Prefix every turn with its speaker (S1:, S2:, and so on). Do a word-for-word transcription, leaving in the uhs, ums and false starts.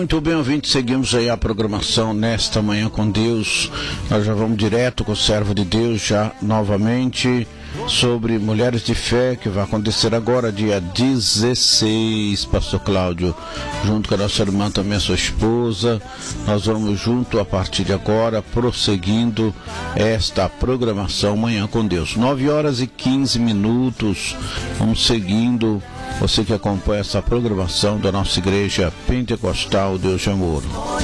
S1: Muito bem, ouvintes, seguimos aí a programação nesta manhã com Deus. Nós já vamos direto com o servo de Deus, já novamente, sobre Mulheres de Fé, que vai acontecer agora, dia dezesseis, pastor Cláudio, junto com a nossa irmã, também a sua esposa. Nós vamos junto, a partir de agora, prosseguindo esta programação Manhã com Deus. nove horas e quinze minutos, vamos seguindo. Você que acompanha essa programação da nossa igreja Pentecostal Deus de Amor.